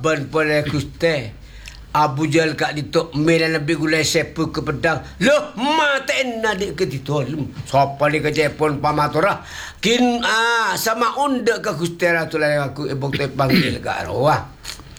ban pada kuste. Abu Jal kat ditok melan lebih gulai sepu ke pedang. Loh, maten adik ke ditok. Siapa ni ke Jepun pamatorah. Sama unda ke kuste ratu lain aku ibuk te panggil kat roh.